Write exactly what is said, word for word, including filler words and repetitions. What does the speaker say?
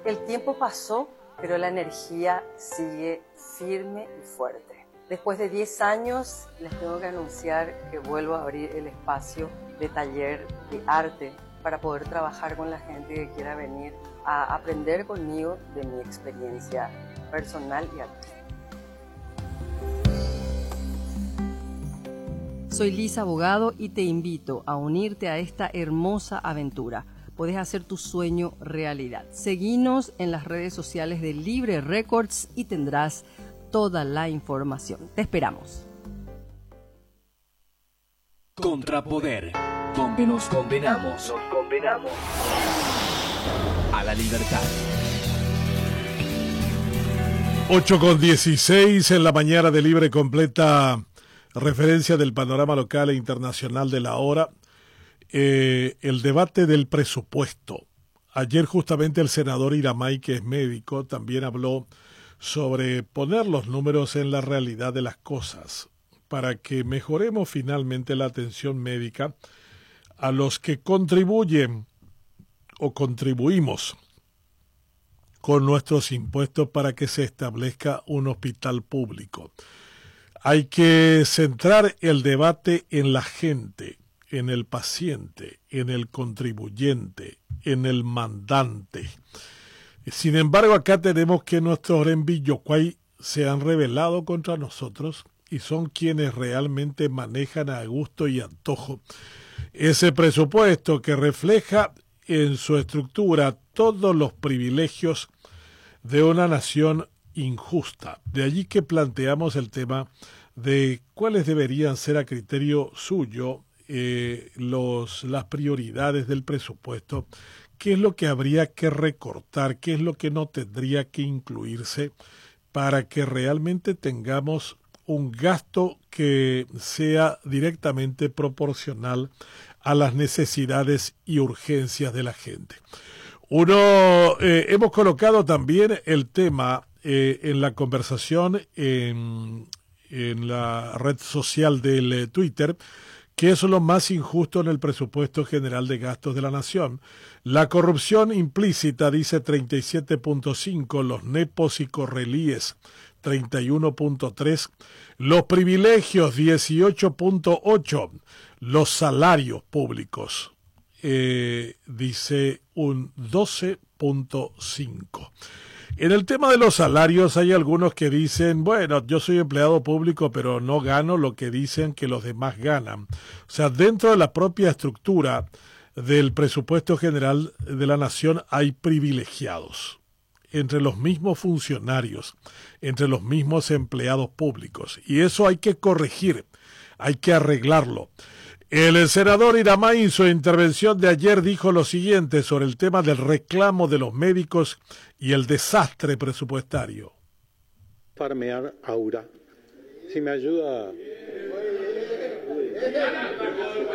El tiempo pasó, pero la energía sigue firme y fuerte. Después de diez años, les tengo que anunciar que vuelvo a abrir el espacio de taller de arte para poder trabajar con la gente que quiera venir a aprender conmigo de mi experiencia personal y artística. Soy Lisa Abogado y te invito a unirte a esta hermosa aventura. Puedes hacer tu sueño realidad. Seguinos en las redes sociales de Libre Records y tendrás toda la información. Te esperamos. Contrapoder, donde nos condenamos, nos condenamos a la libertad. ocho con dieciséis en la mañana de Libre completa referencia del panorama local e internacional de la hora. Eh, el debate del presupuesto. Ayer justamente el senador Iramay, que es médico, también habló sobre poner los números en la realidad de las cosas para que mejoremos finalmente la atención médica a los que contribuyen o contribuimos con nuestros impuestos para que se establezca un hospital público. Hay que centrar el debate en la gente, en el paciente, en el contribuyente, en el mandante. Sin embargo, acá tenemos que nuestros Rembillocuay se han rebelado contra nosotros y son quienes realmente manejan a gusto y antojo ese presupuesto que refleja en su estructura todos los privilegios de una nación injusta. De allí que planteamos el tema de cuáles deberían ser a criterio suyo eh, los, las prioridades del presupuesto, qué es lo que habría que recortar, qué es lo que no tendría que incluirse para que realmente tengamos un gasto que sea directamente proporcional a las necesidades y urgencias de la gente. Uno, eh, hemos colocado también el tema eh, en la conversación en, en la red social del eh, Twitter, que es lo más injusto en el presupuesto general de gastos de la nación. La corrupción implícita, dice treinta y siete punto cinco, los nepos y correlíes, treinta y uno punto tres, los privilegios, dieciocho punto ocho, los salarios públicos, eh, dice un doce punto cinco. En el tema de los salarios hay algunos que dicen, bueno, yo soy empleado público, pero no gano lo que dicen que los demás ganan. O sea, dentro de la propia estructura del presupuesto general de la nación hay privilegiados entre los mismos funcionarios, entre los mismos empleados públicos. Y eso hay que corregir, hay que arreglarlo. El senador Iramay en su intervención de ayer dijo lo siguiente sobre el tema del reclamo de los médicos y el desastre presupuestario. Farmear Aura. Si me ayuda.